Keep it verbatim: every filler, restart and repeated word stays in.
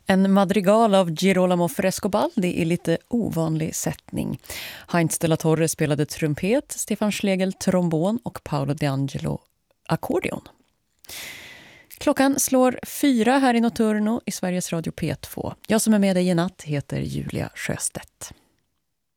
En madrigal av Girolamo Frescobaldi i lite ovanlig sättning. Heinz de la Torre spelade trumpet, Stefan Schlegel trombon och Paolo De Angelo ackordeon. Klockan slår fyra här i Notturno i Sveriges Radio P två. Jag som är med dig i natt heter Julia Sjöstedt.